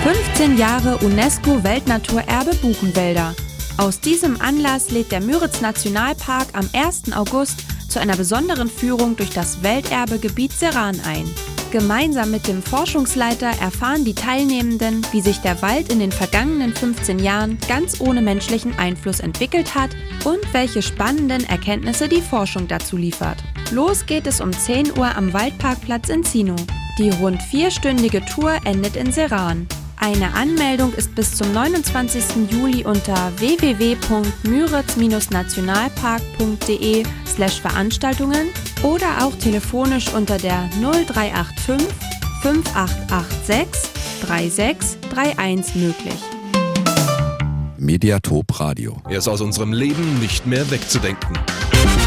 15 Jahre UNESCO-Weltnaturerbe Buchenwälder. Aus diesem Anlass lädt der Müritz-Nationalpark am 1. August zu einer besonderen Führung durch das Welterbegebiet Seran ein. Gemeinsam mit dem Forschungsleiter erfahren die Teilnehmenden, wie sich der Wald in den vergangenen 15 Jahren ganz ohne menschlichen Einfluss entwickelt hat und welche spannenden Erkenntnisse die Forschung dazu liefert. Los geht es um 10 Uhr am Waldparkplatz in Zino. Die rund 4-stündige Tour endet in Seran. Eine Anmeldung ist bis zum 29. Juli unter www.müritz-nationalpark.de/Veranstaltungen oder auch telefonisch unter der 0385 5886 3631 möglich. Mediatop Radio. Er ist aus unserem Leben nicht mehr wegzudenken.